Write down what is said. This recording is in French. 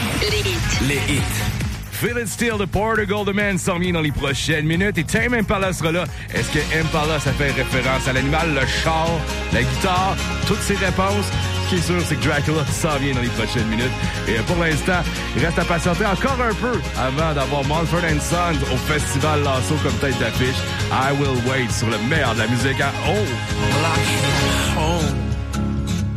Les hits. Feel It Still de Porter Goldman s'en vient dans les prochaines minutes et Tame Impala sera là. Est-ce que Impala, ça fait référence à l'animal, le char, la guitare, toutes ces réponses? Ce qui est sûr, c'est que Dracula s'en vient dans les prochaines minutes. Et pour l'instant, il reste à patienter encore un peu avant d'avoir Mumford & Sons au Festival Lasso comme tête d'affiche. I Will Wait sur le meilleur de la musique à Oh!